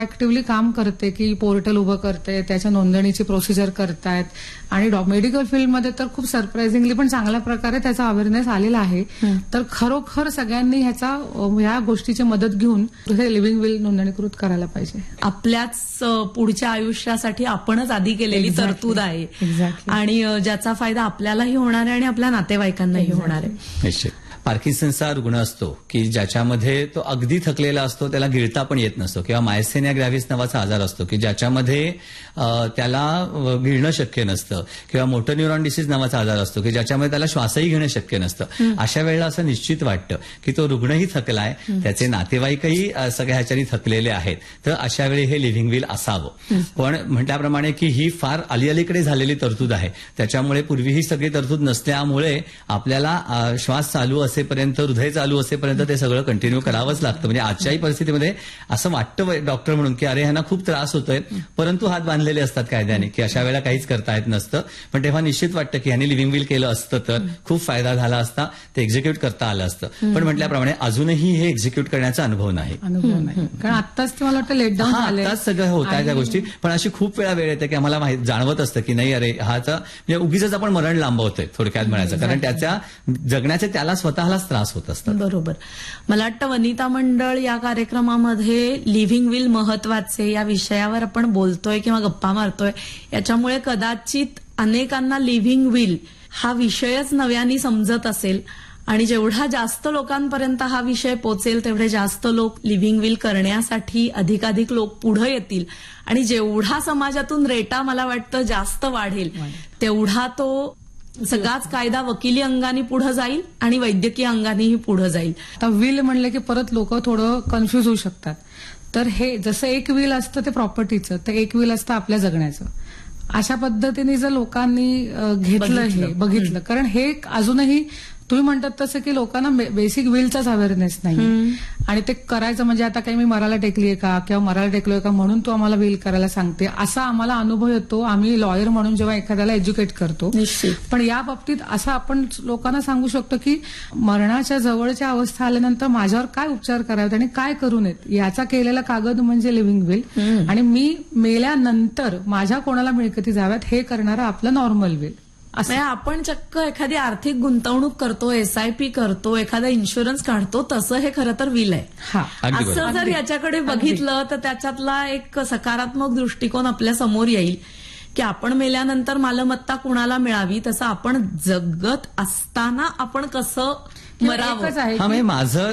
Actively काम करते की पोर्टल उभं करते, त्याच्या नोंदणीची प्रोसिजर करतायत आणि मेडिकल फील्डमध्ये तर खूप सरप्राइझिंगली पण चांगल्या प्रकारे त्याचा अवेअरनेस आलेला आहे. तर खरोखर सगळ्यांनी ह्या गोष्टीची मदत घेऊन लिव्हिंग विल नोंदणीकृत करायला पाहिजे. आपल्याच पुढच्या आयुष्यासाठी आपणच आधी केलेली तरतूद आहे आणि ज्याचा फायदा आपल्यालाही होणार आहे आणि आपल्या नातेवाईकांनाही होणार आहे. निश्चित. पार्किन्सनचा रुग्ण असतो की ज्याच्यामध्ये तो अगदी थकलेला असतो, त्याला गिळता पण येत नसतो, किंवा मायस्थेनिया ग्रॅव्हिस नावाचा आजार असतो की ज्याच्यामध्ये त्याला गिळणं शक्य नसतं, किंवा मोटर न्यूरॉन डिसीज नावाचा आजार असतो की ज्याच्यामध्ये त्याला श्वासही घेणं शक्य नसतं. अशा वेळेला असं निश्चित वाटतं की तो रुग्णही थकलाय, त्याचे नातेवाईकही सगळ्या ह्याच्यानी थकलेले आहेत, तर अशा वेळी हे लिव्हिंग विल असावं. पण म्हटल्याप्रमाणे की ही फार अलीकडे झालेली तरतूद आहे, त्याच्यामुळे पूर्वी ही सगळी तरतूद नसल्यामुळे आपल्याला श्वास चालू असेपर्यंत, हृदय चालू असेपर्यंत ते सगळं कंटिन्यू करावंच लागतं. म्हणजे आजच्याही परिस्थितीमध्ये असं वाटतं डॉक्टर म्हणून की अरे ह्यांना खूप त्रास होतोय, परंतु हात बांधलेले असतात कायद्याने की अशा वेळेला काहीच करता येत नसतं. पण तेव्हा निश्चित वाटतं की ह्यांनी लिव्हिंग विल केलं असतं तर खूप फायदा झाला असता, ते एक्झिक्यूट करता आलं असतं. पण म्हटल्याप्रमाणे अजूनही हे एक्झिक्यूट करण्याचा अनुभव नाही. कारण आत्ताच ते मला वाटतं लेटडाऊन झालंय, आत्ताच सगळं होत आहे त्या गोष्टी. पण अशी खूप वेळा वेळ येते की आम्हाला जाणवत असतं की नाही अरे हाचा म्हणजे उगीच आपण मरण लांबवतोय थोडक्यात म्हणायचं, कारण त्याच्या जगण्याचे त्याला स्वतःलाच त्रास होत असतात. बरोबर. मला वाटतं वनिता मंडळ या कार्यक्रमामध्ये लिव्हिंग विल महत्वाचे या विषयावर आपण बोलतोय किंवा गप्पा मारतोय, याच्यामुळे कदाचित अनेकांना लिव्हिंग विल हा विषयच नव्याने समजत असेल आणि जेवढा जास्त लोकांपर्यंत हा विषय पोचेल तेवढे जास्त लोक लिव्हिंग विल करण्यासाठी अधिकाधिक लोक पुढे येतील आणि जेवढा समाजातून रेटा मला वाटतं जास्त वाढेल तेवढा तो सगळाच कायदा वकिली अंगाने पुढे जाईल आणि वैद्यकीय अंगानेही पुढे जाईल. आता विल म्हणलं की परत लोक थोडं कन्फ्युज होऊ शकतात. तर हे जसं एक विल असतं ते प्रॉपर्टीचं, तर एक विल असतं आपल्या जगण्याचं. अशा पद्धतीने जर लोकांनी घेतलं, हे बघितलं, कारण हे अजूनही तुम्ही म्हणतात तसं की लोकांना बेसिक विलचाच अवेअरनेस नाही आणि ते करायचं म्हणजे आता काही मी मराला टेकलीये का किंवा मराला टेकलोय का म्हणून तो आम्हाला विल करायला सांगते, असा आम्हाला अनुभव येतो आम्ही लॉयर म्हणून जेव्हा एखाद्याला एज्युकेट करतो. पण या बाबतीत असं आपण लोकांना सांगू शकतो की मरणाच्या जवळच्या अवस्था आल्यानंतर माझ्यावर काय उपचार करावेत आणि काय करू नयेत याचा केलेला कागद म्हणजे लिव्हिंग विल, आणि मी मेल्यानंतर माझ्या कोणाला मिळकती जाव्यात हे करणारं आपलं नॉर्मल विल. असं आपण चक्क एखादी आर्थिक गुंतवणूक करतो, SIP करतो, एखादा इन्शुरन्स काढतो, तसं हे खरं तर विल आहे. असं जर याच्याकडे बघितलं तर त्याच्यातला एक सकारात्मक दृष्टिकोन आपल्या समोर येईल की आपण मेल्यानंतर मालमत्ता कुणाला मिळावी, तसं आपण जगत असताना आपण कसं मरावं. हा म्हणजे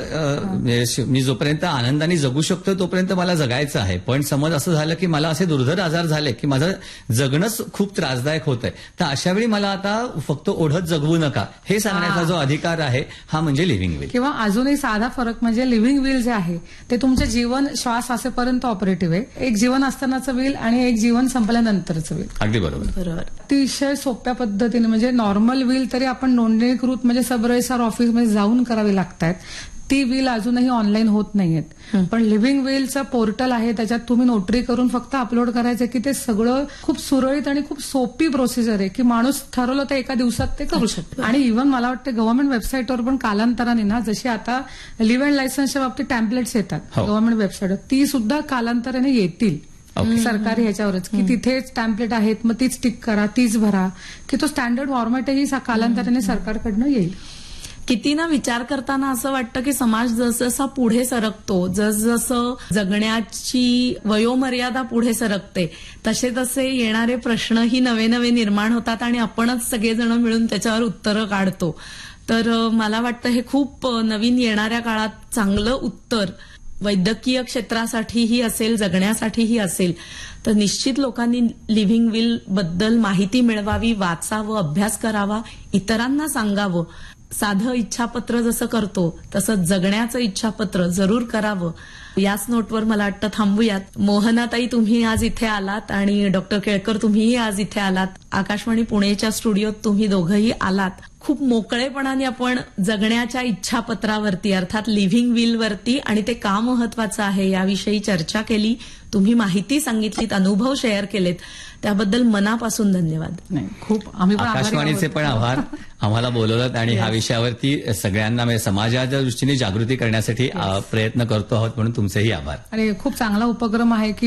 माझं मी जोपर्यंत आनंदाने जगू शकतो तोपर्यंत मला जगायचं आहे. पण समज असं झालं की मला असे दुर्धर आजार झाले की माझं जगणंच खूप त्रासदायक होत आहे, तर अशा वेळी मला आता फक्त ओढत जगवू नका हे सांगण्याचा जो अधिकार आहे हा म्हणजे लिव्हिंग विल. किंवा अजूनही साधा फरक म्हणजे लिव्हिंग विल जे आहे ते तुमचे जीवन श्वास असेपर्यंत ऑपरेटिव्ह आहे. एक जीवन असतानाचं विल आणि एक जीवन संपल्यानंतरचं विल. अगदी बरोबर. अतिशय सोप्या पद्धतीने म्हणजे नॉर्मल विल तरी आपण नोंदणीकृत म्हणजे सब रजिस्ट्रार ऑफिसमध्ये जाऊन करावी लागतात. ती विल अजूनही ऑनलाईन होत नाहीयेत. पण लिव्हिंग विलचं पोर्टल आहे, त्याच्यात तुम्ही नोटरी करून फक्त अपलोड करायचं की ते सगळं खूप सुरळीत आणि खूप सोपी प्रोसिजर आहे की माणूस ठरवलं तर एका दिवसात ते करू शकतो. आणि इव्हन मला वाटतं गव्हर्नमेंट वेबसाईटवर पण कालांतराने ना, जशी आता लिव्ह अँड लायसन्सच्या बाबतीत टॅम्पलेट्स येतात गव्हर्नमेंट वेबसाईटवर, ती सुद्धा कालांतराने येतील सरकारी ह्याच्यावरच की तिथेच टॅम्पलेट आहेत, मग तीच टिक करा, तीच भरा, की तो स्टँडर्ड फॉर्मॅटही कालांतराने सरकारकडनं येईल. किती ना विचार करताना असं वाटतं की समाज जसजसा पुढे सरकतो, जसजसं जगण्याची वयोमर्यादा पुढे सरकते, तसे तसे येणारे प्रश्नही नवे नवे निर्माण होतात आणि आपणच सगळेजण मिळून त्याच्यावर उत्तरं काढतो. तर मला वाटतं हे खूप नवीन येणाऱ्या काळात चांगलं उत्तर वैद्यकीय क्षेत्रासाठीही असेल, जगण्यासाठीही असेल, तर निश्चित लोकांनी लिव्हिंग विल बद्दल माहिती मिळवावी, वाचावं, अभ्यास करावा, इतरांना सांगावं. साधं इच्छापत्र जसं करतो तसं जगण्याचं इच्छापत्र जरूर करावं. याच नोटवर मला वाटतं थांबूयात. मोहनाताई तुम्ही आज इथे आलात आणि डॉक्टर केळकर तुम्हीही आज इथे आलात. आकाशवाणी पुणेच्या स्टुडिओत तुम्ही दोघंही आलात. खूप मोकळेपणाने आपण जगण्याच्या इच्छापत्रावरती अर्थात लिव्हिंग विलवरती आणि ते का महत्वाचं आहे याविषयी चर्चा केली. तुम्ही माहिती सांगितलीत, अनुभव शेअर केलेत, त्याबद्दल मनापासून धन्यवाद. खूप आम्ही आकाशवाणीचे पण आभार. आम्हाला बोलवलं आणि ह्या विषयावरती सगळ्यांना म्हणजे समाजाच्या दृष्टीने जागृती करण्यासाठी प्रयत्न करतो आहोत म्हणून तुमचेही आभार. आणि खूप चांगला उपक्रम आहे की